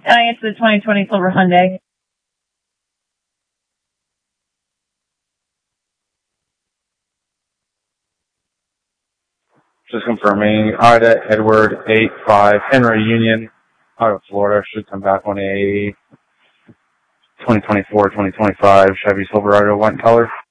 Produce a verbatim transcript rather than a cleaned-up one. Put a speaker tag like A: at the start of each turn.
A: Uh, it's the twenty twenty Silver Hyundai.
B: Just confirming, Ida Edward eight five Henry Union, out of Florida. Should come back on a twenty twenty-four twenty twenty-five Chevy Silverado white color.